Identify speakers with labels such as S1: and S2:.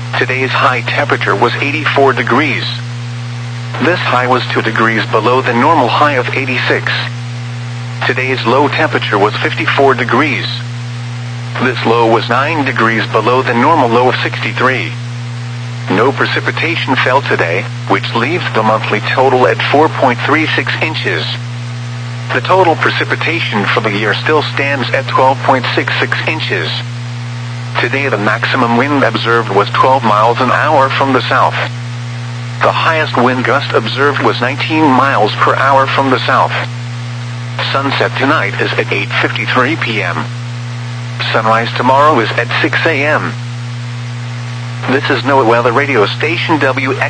S1: Today's high temperature was 84 degrees. This high was 2 degrees below the normal high of 86. Today's low temperature was 54 degrees. This low was 9 degrees below the normal low of 63. No precipitation fell today, which leaves the monthly total at 4.36 inches. The total precipitation for the year still stands at 12.66 inches. Today the maximum wind observed was 12 miles an hour from the south. The highest wind gust observed was 19 miles per hour from the south. Sunset tonight is at 8:53 p.m. Sunrise tomorrow is at 6 a.m. This is NOAA Weather Radio Station WX.